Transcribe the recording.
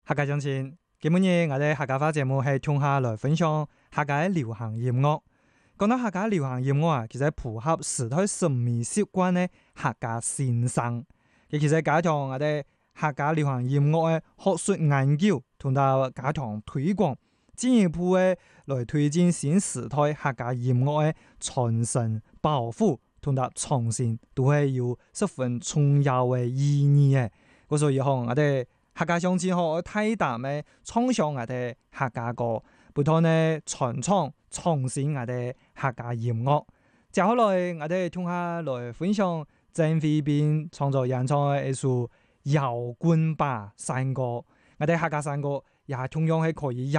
客家鄉親，今日我哋客家話節目係同下來分享客家流行音樂。講到客家流行音樂啊，其實符合時代審美習慣嘅客家先生。其實加強我哋客家流行音樂嘅學術研究，同埋加強推廣，進一步嘅來推進新時代客家音樂嘅傳承保護同埋創新，都係有十分重要嘅意義嘅。所以我哋客家鄉親好大膽嘅唱上我哋客家歌，不斷嘅傳唱創新我哋客家音樂。接下來我哋同下來分享鄭慧彬創作演唱嘅一首搖滾吧山歌，我哋客家山歌也同樣係可以